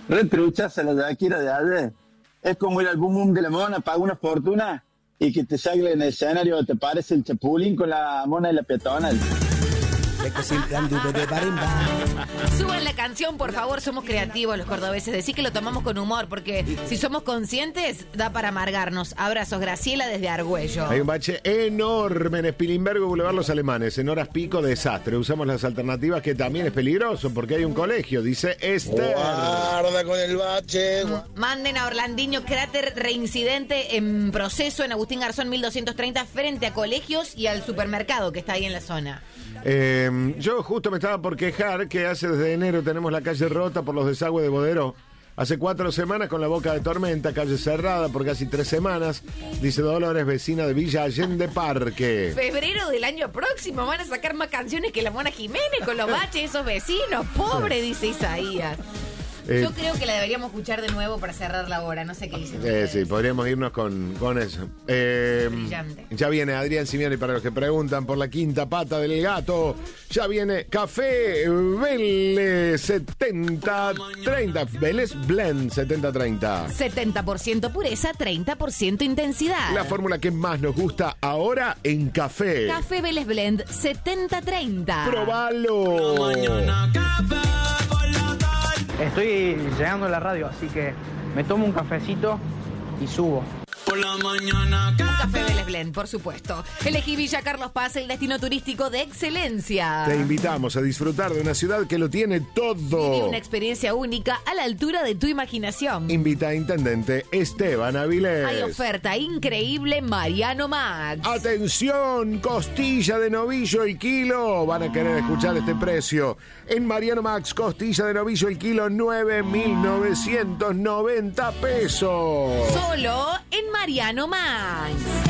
retruchas a la Shakira de ayer. Es como ir al Boom Boom de la Mona, paga una fortuna y que te salga en el escenario, te parece el Chapulín con la mona y la peatona. Suban la canción, por favor, somos creativos los cordobeses. Decí que lo tomamos con humor, porque si somos conscientes, da para amargarnos. Abrazos, Graciela desde Argüello. Hay un bache enorme en Spilimbergo, Boulevard Los Alemanes. En horas pico, desastre. Usamos las alternativas, que también es peligroso, porque hay un colegio, dice Esther. Guarda con el bache. Manden a Orlandinho, cráter reincidente en proceso en Agustín Garzón 1230, frente a colegios y al supermercado que está ahí en la zona. Yo justo me estaba por quejar que hace desde enero tenemos la calle rota por los desagües de Bodero. Hace 4 semanas con la boca de tormenta, calle cerrada por casi 3 semanas, dice Dolores, vecina de Villa Allende Parque. Febrero del año próximo van a sacar más canciones que la Mona Jiménez con los baches, esos vecinos. Pobre, dice Isaías. Yo creo que la deberíamos escuchar de nuevo para cerrar la hora. No sé qué dicen. Sí, podríamos irnos con eso. Brillante. Ya viene Adrián Simeoni, para los que preguntan por la quinta pata del gato. Ya viene Café Vélez 7030. Vélez Blend 7030. 70% pureza, 30% intensidad. La fórmula que más nos gusta ahora en café. Café Vélez Blend 7030. ¡Probalo! Estoy llegando a la radio, así que me tomo un cafecito y subo. Por la mañana. Un café Vélez Blend, por supuesto. Elegí Villa Carlos Paz, el destino turístico de excelencia. Te invitamos a disfrutar de una ciudad que lo tiene todo. Vive una experiencia única a la altura de tu imaginación. Invita a Intendente Esteban Avilés. Hay oferta increíble Mariano Max. ¡Atención! Costilla de novillo el kilo. Van a querer escuchar este precio. En Mariano Max, costilla de novillo el kilo, 9.990 pesos. Solo en Mariano Max.